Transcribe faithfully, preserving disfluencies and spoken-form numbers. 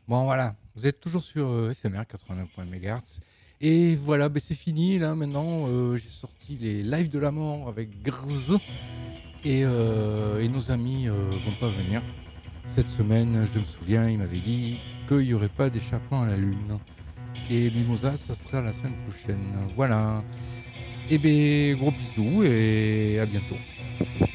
Bon voilà, vous êtes toujours sur euh, F M R quatre-vingt-neuf mégahertz. Et voilà, ben, c'est fini là maintenant. Euh, j'ai sorti les lives de la mort avec Grz. Et, euh, et nos amis euh, vont pas venir. Cette semaine, je me souviens, il m'avait dit qu'il n'y aurait pas d'échappement à la Lune. Et Mimosa, ça sera la semaine prochaine. Voilà. Et ben gros bisous et à bientôt.